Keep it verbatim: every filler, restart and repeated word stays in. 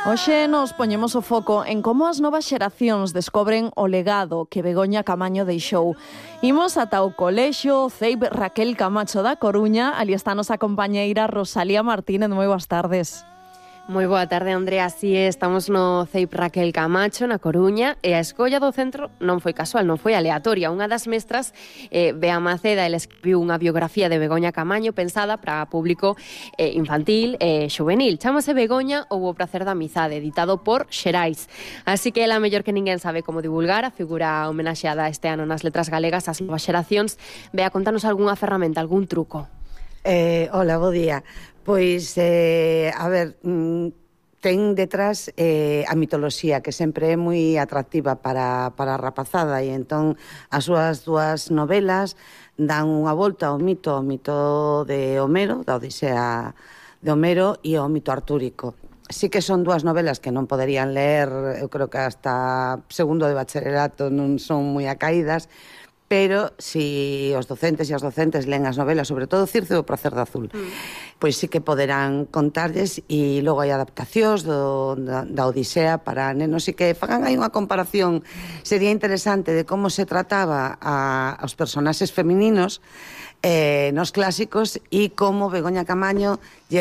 Hoxe nos poñemos o foco en como as novas xeracións descobren o legado que Begoña Camaño deixou. Imos ata o colexio C E I P Raquel Camacho da Coruña. Ali está a nosa compañeira Rosalía Martínez. Moi boas tardes. Moi boa tarde, Andrea. Así é, estamos no C E I P Raquel Camacho, na Coruña, e a escolla do centro non foi casual, non foi aleatoria. Unha das mestras, eh, Bea Maceda, ela escribiu unha biografía de Begoña Camaño pensada para público eh, infantil e eh, xuvenil. Chámase Begoña ou o prazer da amizade, editado por Xerais. Así que ela, mellor que ninguén, sabe como divulgar a figura homenaxeada este ano nas letras galegas ás novas xeracións. Bea, contanos algunha ferramenta, algún truco. Eh, hola, bo día. Pois, eh, a ver, mm, ten detrás eh, a mitoloxía, que sempre é moi atractiva para, para a rapazada, e entón as súas dúas novelas dan unha volta ao mito, ao mito de Homero, da Odisea de Homero, e ao mito artúrico. Sí que son dúas novelas que non poderían ler, eu creo que hasta segundo de bacharelato non son moi acaídas, pero si os docentes e as docentes leen as novelas, sobre todo Circe e o prazer de azul, mm. pois sí que poderán contarlles, e logo hai adaptacións do, da, da Odisea para nenos, e que fagan aí unha comparación. Sería interesante de como se trataba a, aos personaxes femininos eh, nos clásicos, e como Begoña Camaño lle